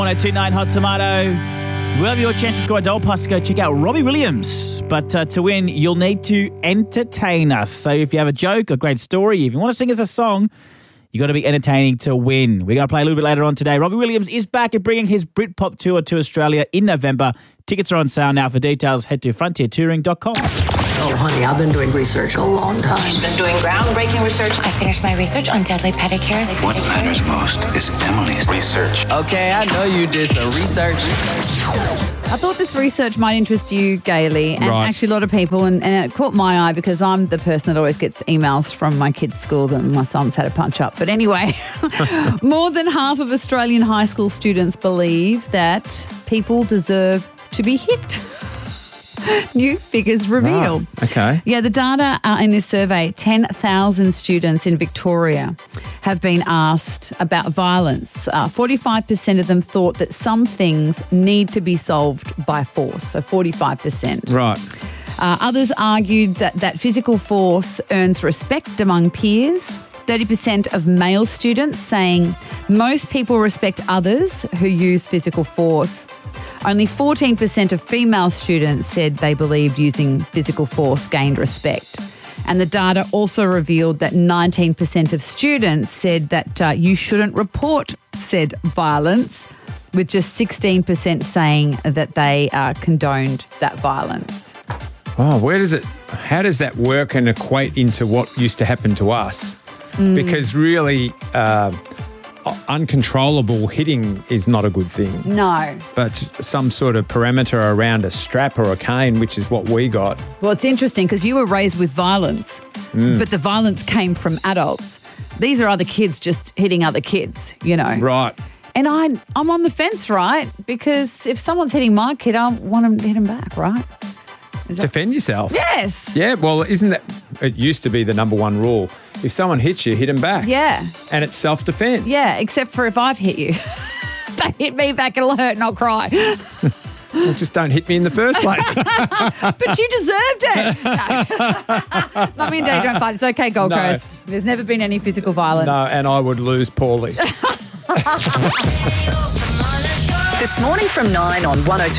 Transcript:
1029 Hot Tomato. We'll have your chance to score $1 to go check out Robbie Williams. But to win, you'll need to entertain us. So if you have a joke, a great story, if you want to sing us a song, you got to be entertaining to win. We're going to play a little bit later on today. Robbie Williams is back and bringing his Britpop tour to Australia in November. Tickets are on sale now. For details, head to frontiertouring.com. Oh, honey, I've been doing research a long time. She's been doing groundbreaking research. I finished my research on deadly pedicures. What matters most is Emily's research. Okay, I know you did some research. I thought this research might interest you, Gailey, and actually a lot of people, and it caught my eye because I'm the person that always gets emails from my kids' school that my son's had a punch up. But anyway, more than half of Australian high school students believe that people deserve to be hit. New figures revealed. Oh, okay. Yeah, the data in this survey, 10,000 students in Victoria have been asked about violence. 45% of them thought that some things need to be solved by force, so 45%. Right. Others argued that physical force earns respect among peers. 30% of male students saying most people respect others who use physical force. Only 14% of female students said they believed using physical force gained respect. And the data also revealed that 19% of students said that you shouldn't report said violence, with just 16% saying that they condoned that violence. Oh, how does that work and equate into what used to happen to us? Because really, uncontrollable hitting is not a good thing. No. But some sort of parameter around a strap or a cane, which is what we got. Well, it's interesting because you were raised with violence, but the violence came from adults. These are other kids just hitting other kids, you know. Right. And I'm on the fence, right? Because if someone's hitting my kid, I want them to hit him back, right? Defend yourself. Yes. Yeah, well, isn't that... It used to be the number one rule. If someone hits you, hit them back. Yeah. And it's self-defense. Yeah, except for if I've hit you. Don't hit me back, it'll hurt and I'll cry. Well, just don't hit me in the first place. But you deserved it. No. Mummy and Dad don't fight. It's okay, Gold Coast. There's never been any physical violence. No, and I would lose poorly. This morning from 9 on 102.